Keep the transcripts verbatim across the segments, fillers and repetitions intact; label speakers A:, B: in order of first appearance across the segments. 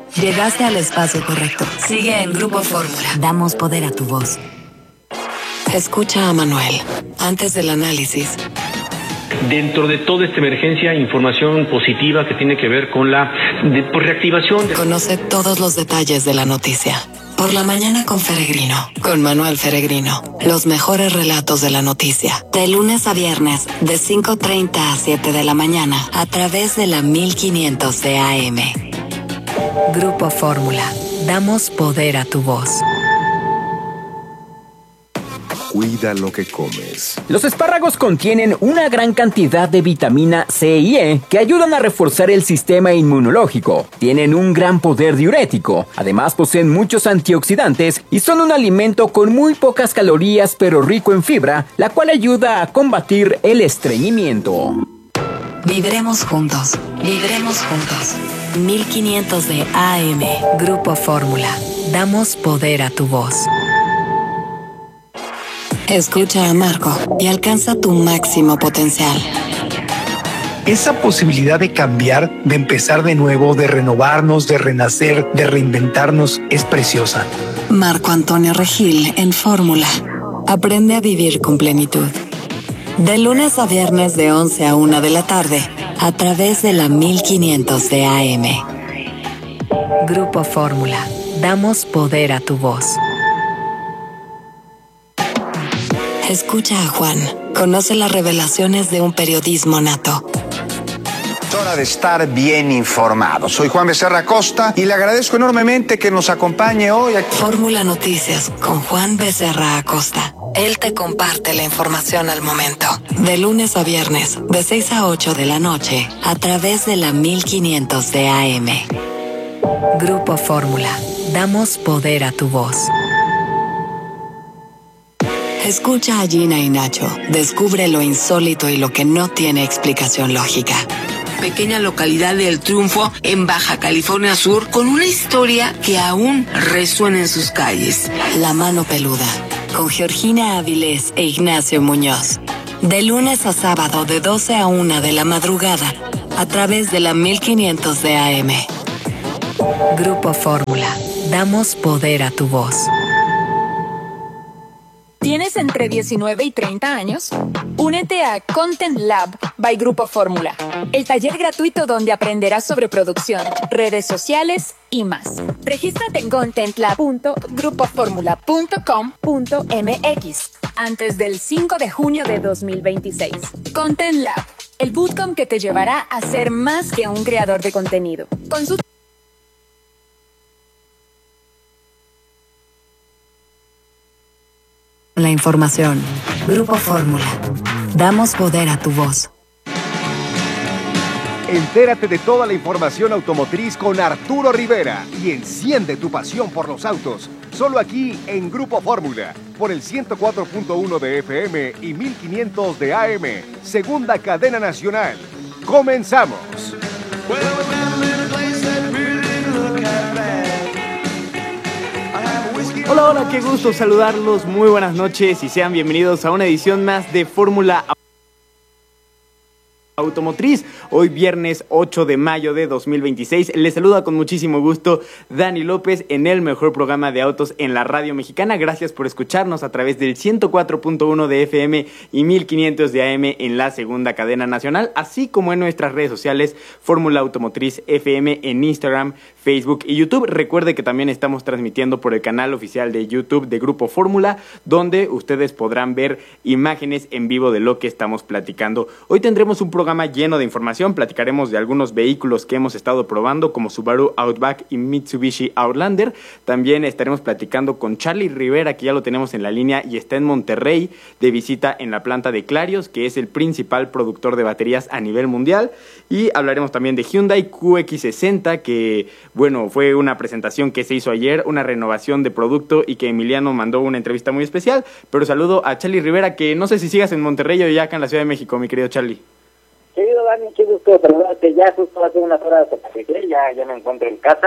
A: Llegaste al espacio correcto. Sigue en Grupo Fórmula. Damos poder a tu voz. Escucha a Manuel antes del análisis.
B: Dentro de toda esta emergencia, información positiva que tiene que ver con la de, pues, reactivación. De...
A: Conoce todos los detalles de la noticia. Por la mañana con Feregrino, con Manuel Feregrino. Los mejores relatos de la noticia. De lunes a viernes, de cinco treinta a siete de la mañana, a través de la mil quinientos de A M. Grupo Fórmula. Damos poder a tu voz.
C: Cuida lo que comes.
D: Los espárragos contienen una gran cantidad de vitamina C y E que ayudan a reforzar el sistema inmunológico. Tienen un gran poder diurético. Además poseen muchos antioxidantes y son un alimento con muy pocas calorías pero rico en fibra, la cual ayuda a combatir el estreñimiento.
A: Viviremos juntos. Viviremos juntos. mil quinientos de A M. Grupo Fórmula. Damos poder a tu voz. Escucha a Marco y alcanza tu máximo potencial.
E: Esa posibilidad de cambiar, de empezar de nuevo, de renovarnos, de renacer, de reinventarnos, es preciosa.
A: Marco Antonio Regil en Fórmula. Aprende a vivir con plenitud. De lunes a viernes de once a una de la tarde, a través de la mil quinientos de A M. Grupo Fórmula. Damos poder a tu voz. Escucha a Juan. Conoce las revelaciones de un periodismo nato.
F: Es hora de estar bien informado. Soy Juan Becerra Acosta y le agradezco enormemente que nos acompañe hoy aquí.
A: Fórmula Noticias con Juan Becerra Acosta. Él te comparte la información al momento. De lunes a viernes, de seis a ocho de la noche, a través de la mil quinientos de A M. Grupo Fórmula. Damos poder a tu voz. Escucha a Gina y Nacho. Descubre lo insólito y lo que no tiene explicación lógica.
G: Pequeña localidad de El Triunfo, en Baja California Sur, con una historia que aún resuena en sus calles.
A: La mano peluda, con Georgina Avilés e Ignacio Muñoz. De lunes a sábado, de doce a una de la madrugada, a través de la mil quinientos de A M. Grupo Fórmula. Damos poder a tu voz.
H: ¿Tienes entre diecinueve y treinta años? Únete a Content Lab by Grupo Fórmula, el taller gratuito donde aprenderás sobre producción, redes sociales y más. Regístrate en content lab punto grupo fórmula punto com punto m x antes del cinco de junio de dos mil veintiséis. Content Lab, el bootcamp que te llevará a ser más que un creador de contenido. Consulta
A: la información. Grupo Fórmula. Damos poder a tu voz.
C: Entérate de toda la información automotriz con Arturo Rivera y enciende tu pasión por los autos. Solo aquí en Grupo Fórmula, por el ciento cuatro punto uno de F M y mil quinientos de A M, segunda cadena nacional. ¡Comenzamos!
I: Hola, hola, qué gusto saludarlos, muy buenas noches y sean bienvenidos a una edición más de Fórmula Automotriz. Hoy viernes ocho de mayo de dos mil veintiséis. Les saluda con muchísimo gusto Dani López en el mejor programa de autos en la radio mexicana. Gracias por escucharnos a través del ciento cuatro punto uno de F M y mil quinientos de A M en la segunda cadena nacional, así como en nuestras redes sociales Fórmula Automotriz F M en Instagram, Facebook y YouTube. Recuerde que también estamos transmitiendo por el canal oficial de YouTube de Grupo Fórmula, donde ustedes podrán ver imágenes en vivo de lo que estamos platicando. Hoy tendremos un programa lleno de información. Platicaremos de algunos vehículos que hemos estado probando, como Subaru Outback y Mitsubishi Outlander. También estaremos platicando con Charlie Rivera, que ya lo tenemos en la línea y está en Monterrey de visita en la planta de Clarios, que es el principal productor de baterías a nivel mundial. Y hablaremos también de Hyundai Q X sesenta, que bueno, fue una presentación que se hizo ayer, una renovación de producto y que Emiliano mandó una entrevista muy especial. Pero saludo a Charlie Rivera, que no sé si sigas en Monterrey o ya acá en la Ciudad de México, mi querido Charlie.
J: Querido Dani, qué gusto saludarte. Ya justo hace unas horas ya, ya me encuentro en casa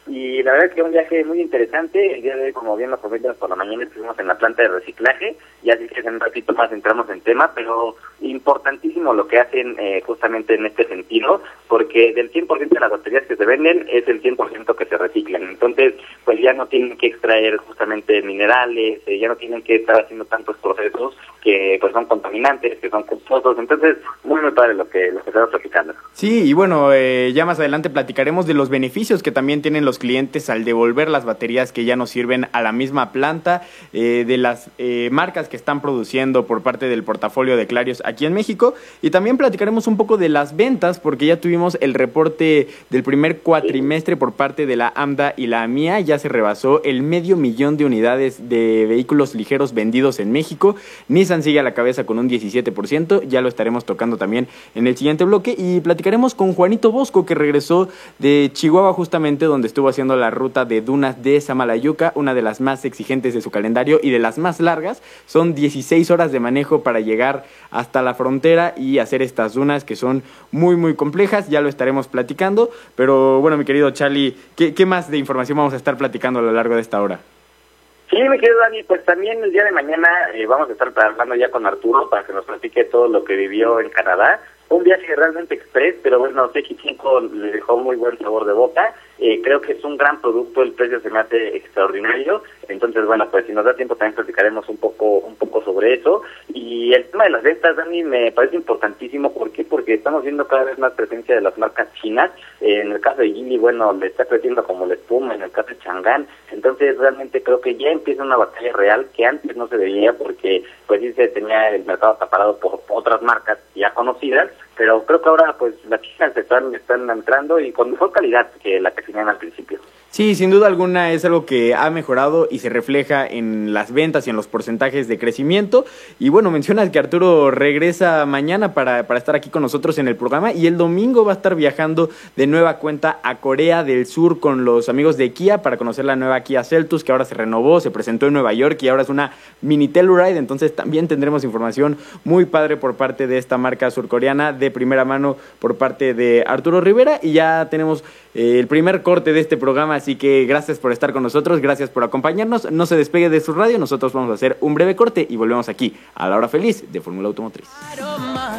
J: y la verdad es que un viaje muy interesante. El día de hoy, como bien lo comentas, por la mañana estuvimos en la planta de reciclaje, y así que en un ratito más entramos en tema, pero importantísimo lo que hacen eh, justamente en este sentido, porque del cien por ciento de las baterías que se venden es el cien por ciento que se reciclan. Entonces, pues ya no tienen que extraer justamente minerales, eh, ya no tienen que estar haciendo tantos procesos que pues son contaminantes, que son costosos. Entonces, muy muy padre lo que, lo que estamos platicando.
I: Sí, y bueno, eh, ya más adelante platicaremos de los beneficios que también tienen los clientes al devolver las baterías que ya no sirven a la misma planta, eh, de las eh, marcas que están produciendo por parte del portafolio de Clarios aquí en México, y también platicaremos un poco de las ventas, porque ya tuvimos el reporte del primer cuatrimestre por parte de la AMDA y la AMIA. Ya se rebasó el medio millón de unidades de vehículos ligeros vendidos en México. Nissan sigue a la cabeza con un diecisiete por ciento, ya lo estaremos tocando también en el siguiente bloque, y platicaremos con Juanito Bosco, que regresó de Chihuahua, justamente donde estuvo haciendo la ruta de dunas de Samalayuca, una de las más exigentes de su calendario y de las más largas. Son dieciséis horas de manejo para llegar hasta la frontera y hacer estas dunas que son muy muy complejas. Ya lo estaremos platicando, pero bueno, mi querido Charlie, ¿qué, qué más de información vamos a estar platicando a lo largo de esta hora?
J: Sí, mi querido Dani, pues también el día de mañana eh, vamos a estar hablando ya con Arturo para que nos platique todo lo que vivió en Canadá. Un viaje realmente express, pero bueno, C X cinco le dejó muy buen sabor de boca. Eh, creo que es un gran producto, el precio se me hace extraordinario. Entonces, bueno, pues si nos da tiempo también platicaremos un poco un poco sobre eso. Y el tema de las ventas, Dani, me parece importantísimo. ¿Por qué? Porque estamos viendo cada vez más presencia de las marcas chinas. Eh, en el caso de Geely, bueno, le está creciendo como la espuma, en el caso de Chang'an. Entonces, realmente creo que ya empieza una batalla real que antes no se veía, porque pues sí se tenía el mercado acaparado por otras marcas ya conocidas. Pero creo que ahora pues las chinas están, están entrando, y con mejor calidad que la que tenían al principio.
I: Sí, sin duda alguna es algo que ha mejorado y se refleja en las ventas y en los porcentajes de crecimiento. Y bueno, mencionas que Arturo regresa mañana para, para estar aquí con nosotros en el programa, y el domingo va a estar viajando de nueva cuenta a Corea del Sur con los amigos de Kia para conocer la nueva Kia Seltos, que ahora se renovó, se presentó en Nueva York y ahora es una mini Telluride. Entonces también tendremos información muy padre por parte de esta marca surcoreana, de primera mano por parte de Arturo Rivera. Y ya tenemos eh, el primer corte de este programa, así que gracias por estar con nosotros, gracias por acompañarnos. No se despegue de su radio, nosotros vamos a hacer un breve corte y volvemos aquí a la hora feliz de Fórmula Automotriz.